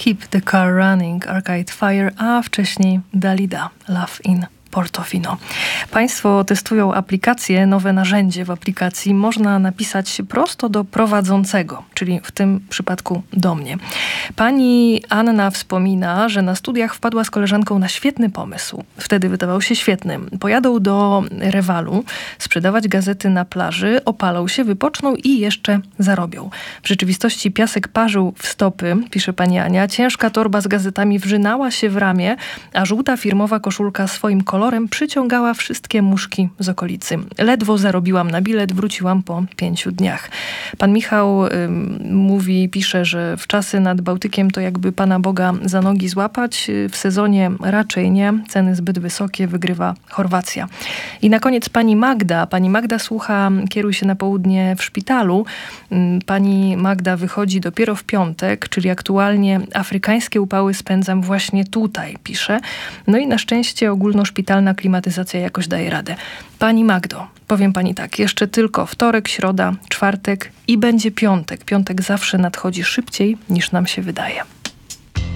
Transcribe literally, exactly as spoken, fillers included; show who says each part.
Speaker 1: Keep the Car Running, Arcade Fire, a wcześniej Dalida, Love in Portofino. Państwo testują aplikację, nowe narzędzie w aplikacji można napisać prosto do prowadzącego, czyli w tym przypadku do mnie. Pani Anna wspomina, że na studiach wpadła z koleżanką na świetny pomysł. Wtedy wydawał się świetny. Pojadą do Rewalu, sprzedawać gazety na plaży, opalą się, wypoczną i jeszcze zarobią. W rzeczywistości piasek parzył w stopy, pisze pani Ania. Ciężka torba z gazetami wrzynała się w ramię, a żółta firmowa koszulka swoim kolorem przyciągała wszystkie muszki z okolicy. Ledwo zarobiłam na bilet, wróciłam po pięciu dniach. Pan Michał ym, mówi, pisze, że w czasy nad Bałtykiem to jakby Pana Boga za nogi złapać. W sezonie raczej nie. Ceny zbyt wysokie, wygrywa Chorwacja. I na koniec pani Magda. Pani Magda słucha Kieruj się na południe w szpitalu. Ym, pani Magda wychodzi dopiero w piątek, czyli aktualnie afrykańskie upały spędzam właśnie tutaj, pisze. No i na szczęście ogólnoszpitalna klimatyzacja jakoś daje radę. Pani Magdo, powiem pani tak, jeszcze tylko wtorek, środa, czwartek i będzie piątek. Piątek zawsze nadchodzi szybciej niż nam się wydaje.